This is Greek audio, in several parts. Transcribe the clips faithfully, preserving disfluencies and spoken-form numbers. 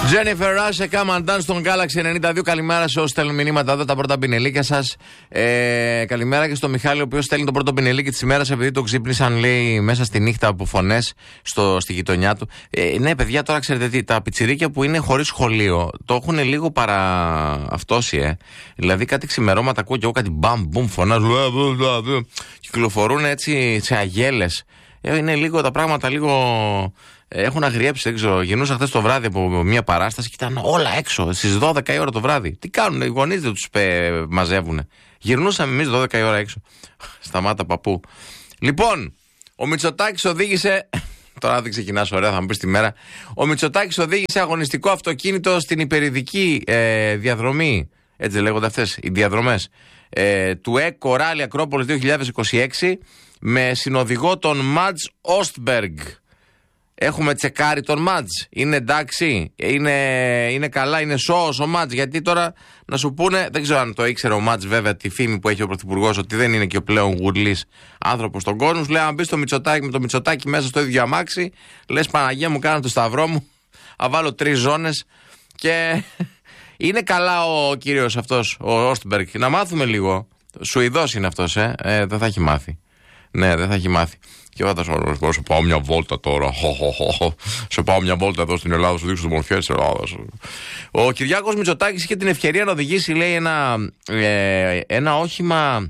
Jennifer Rush, Come and Dance στον Galaxy ενενήντα δύο. Καλημέρα σε όσους στέλνουν μηνύματα εδώ, τα πρώτα πινελίκια σας. Ε, καλημέρα και στο Μιχάλη, ο οποίος στέλνει το πρώτο πινελίκι της ημέρας, επειδή το ξύπνησαν, λέει, μέσα στη νύχτα από φωνές στο, στη γειτονιά του. Ε, ναι, παιδιά, τώρα ξέρετε τι, τα πιτσιρίκια που είναι χωρίς σχολείο το έχουν λίγο παραυτώσει, ε. Δηλαδή κάτι ξημερώματα ακούω και εγώ κάτι μπαμ, μπουμ, φωνάζουν. Κυκλοφορούν έτσι σε αγέλες. Ε, είναι λίγο τα πράγματα λίγο. Έχουν αγριέψει, δεν ξέρω. Γυρνούσα χθες το βράδυ από μια παράσταση και ήταν όλα έξω στις δώδεκα η ώρα το βράδυ. Τι κάνουν, οι γονείς δεν τους πε, μαζεύουν. Γυρνούσαμε εμείς δώδεκα η ώρα έξω. Σταμάτα παππού. Λοιπόν, ο Μητσοτάκης οδήγησε. Τώρα δεν ξεκινάς ωραία, θα μου πεις τη μέρα. Ο Μητσοτάκης οδήγησε αγωνιστικό αυτοκίνητο στην υπερηδική ε, διαδρομή. Έτσι λέγονται αυτές οι διαδρομές. Ε, του ΕΚ Κοράλι Ακρόπολης δύο χιλιάδες είκοσι έξι με συνοδηγό τον Μάτζ Όστμπεργκ. Έχουμε τσεκάρει τον Μάτζ. Είναι εντάξει, είναι, είναι καλά, είναι σώος ο Μάτζ. Γιατί τώρα να σου πούνε, δεν ξέρω αν το ήξερε ο Μάτζ, βέβαια, τη φήμη που έχει ο Πρωθυπουργός ότι δεν είναι και ο πλέον γουρλής άνθρωπος στον κόσμο. Σου λέει, αν μπει στο Μητσοτάκη με το Μητσοτάκη μέσα στο ίδιο αμάξι, λες Παναγία μου, κάνω το σταυρό μου, θα βάλω τρεις ζώνες και. Είναι καλά ο κύριος αυτός, ο Όστμπεργκ. Να μάθουμε λίγο. Σουηδός είναι αυτός, ε. ε. Δεν θα έχει μάθει. Ναι, δεν θα έχει μάθει. Και εγώ θα σου, σου πάω μια βόλτα τώρα. Σου πάω μια βόλτα εδώ στην Ελλάδα, σου δείξω τις μορφές της Ελλάδας. Ο Κυριάκος Μητσοτάκης είχε την ευκαιρία να οδηγήσει, λέει, ένα, ε, ένα όχημα.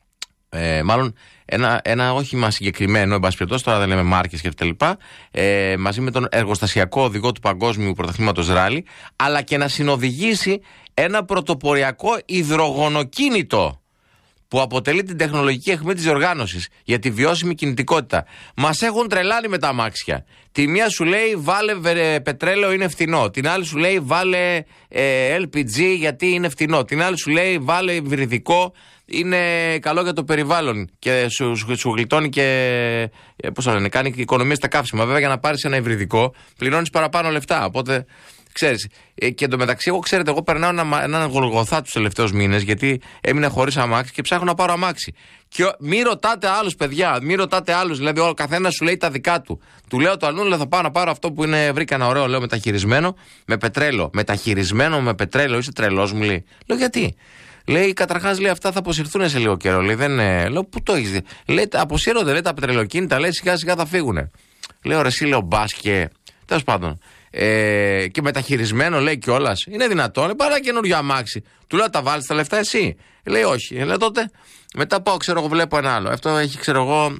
Ε, μάλλον ένα, ένα όχημα συγκεκριμένο, εν πάση περιπτώσει, τώρα δεν λέμε μάρκες και τα λοιπά, ε, μαζί με τον εργοστασιακό οδηγό του Παγκόσμιου Πρωταθλήματος Ράλι, αλλά και να συνοδηγήσει ένα πρωτοποριακό υδρογονοκίνητο που αποτελεί την τεχνολογική αιχμή της διοργάνωσης για τη βιώσιμη κινητικότητα. Μας έχουν τρελάνει με τα αμάξια. Τη μία σου λέει βάλε βε, πετρέλαιο, είναι φθηνό. Την άλλη σου λέει βάλε ε, ελ πι τζι γιατί είναι φθηνό. Την άλλη σου λέει βάλε υβριδικό, είναι καλό για το περιβάλλον και σου, σου, σου γλιτώνει και ε, πώς θα λένε, κάνει και οικονομία στα καύσιμα. Βέβαια, για να πάρεις ένα υβριδικό πληρώνεις παραπάνω λεφτά. Οπότε ξέρεις, ε, και εντωμεταξύ, εγώ ξέρετε, εγώ περνάω έναν ένα γολγοθά τους τελευταίους μήνες, γιατί έμεινα χωρίς αμάξι και ψάχνω να πάρω αμάξι. Και μη ρωτάτε άλλους, παιδιά, μη ρωτάτε άλλους. Δηλαδή, ο καθένας σου λέει τα δικά του. Του λέω το αλλού, λέω θα πάω να πάρω αυτό που είναι, βρήκα ένα ωραίο, λέω μεταχειρισμένο με πετρέλαιο. Μεταχειρισμένο με πετρέλαιο, είσαι τρελός, μου λέει. Λέω γιατί. Λέει, καταρχάς, λέει, αυτά θα αποσυρθούν σε λίγο καιρό. Λέει, δεν, ε, λέω, πού το έχεις δει. Λέει, αποσύρονται, λέει, τα πετρελοκίνητα, λέει, σιγά σιγά θα φύγουνε. Λέω, ρε, εσύ, λέω, μπάσκε. Τέλος πάντων. Ε, και μεταχειρισμένο, λέει κιόλας. Είναι δυνατόν, είναι πάρα καινούριο αμάξι. Του λέω, τα βάλεις τα λεφτά εσύ. Λέει, όχι. Λέει, τότε μετά πάω, ξέρω εγώ, βλέπω ένα άλλο. Αυτό έχει, ξέρω εγώ,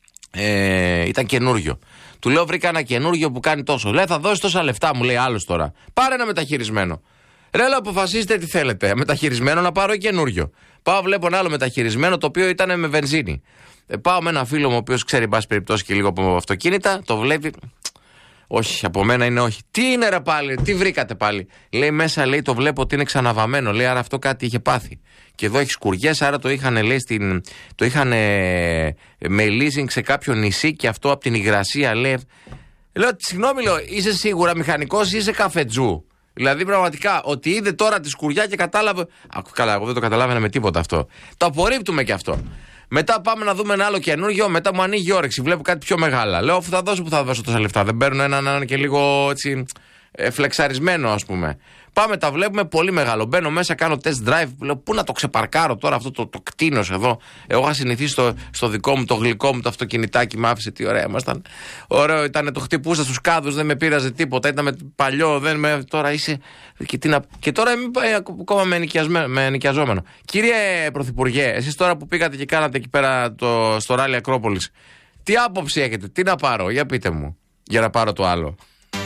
ε, ήταν καινούριο. Του λέω, βρήκα ένα καινούριο που κάνει τόσο. Λέει, θα δώσει τόσα λεφτά, μου λέει άλλος τώρα. Πάρε ένα μεταχειρισμένο. Ρε, λέω, αποφασίστε τι θέλετε. Μεταχειρισμένο να πάρω ή καινούριο. Πάω, βλέπω ένα άλλο μεταχειρισμένο, το οποίο ήταν με βενζίνη. Ε, πάω με ένα φίλο μου, ο οποίος ξέρει, εν πάση περιπτώσει, και λίγο από αυτοκίνητα, το βλέπει. Όχι, από μένα είναι όχι. Τι είναι, ρε, πάλι, τι βρήκατε πάλι. Λέει μέσα, λέει, το βλέπω ότι είναι ξαναβαμμένο. Λέει, άρα αυτό κάτι είχε πάθει. Και εδώ έχει σκουριές, άρα το είχαν, λέει, στην, το είχαν ε, με leasing σε κάποιο νησί και αυτό από την υγρασία, λέει. Λέω, συγγνώμη, λέω, είσαι σίγουρα μηχανικός ή είσαι καφετζού. Δηλαδή, πραγματικά, ότι είδε τώρα τη σκουριά και κατάλαβε. Α, καλά, εγώ δεν το καταλάβαινα με τίποτα αυτό. Το απορρίπτουμε και αυτό. Μετά πάμε να δούμε ένα άλλο καινούργιο. Μετά μου ανοίγει η όρεξη. Βλέπω κάτι πιο μεγάλα. Λέω, αφού θα δώσω, που θα δώσω τόσα λεφτά. Δεν παίρνω έναν ένα και λίγο έτσι ε, φλεξαρισμένο, ας πούμε. Πάμε, τα βλέπουμε πολύ μεγάλο. Μπαίνω μέσα, κάνω test drive. Λέω, πού να το ξεπαρκάρω τώρα αυτό το, το κτίνος εδώ. Εγώ είχα συνηθίσει στο, στο δικό μου, το γλυκό μου, το αυτοκινητάκι. Μ' άφησε, τι ωραία ήμασταν. Ωραίο ήταν, το χτυπούσα στους κάδους, δεν με πείραζε τίποτα. Ήταν με παλιό, δεν με. Τώρα είσαι. Και, τι να... και τώρα είμαι ακόμα με, με νοικιαζόμενο. Κύριε Πρωθυπουργέ, εσείς τώρα που πήγατε και κάνατε εκεί πέρα το, στο Ράλι Ακρόπολης, τι άποψη έχετε, τι να πάρω, για πείτε μου, για να πάρω το άλλο.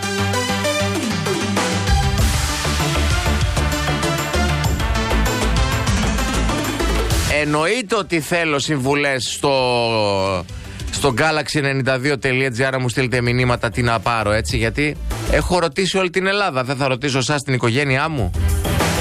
Εννοείται ότι θέλω συμβουλές στο, στο galaxy ενενήντα δύο τελεία τζι άρ να μου στείλετε μηνύματα τι να πάρω, έτσι, γιατί έχω ρωτήσει όλη την Ελλάδα. Δεν θα ρωτήσω εσάς την οικογένειά μου.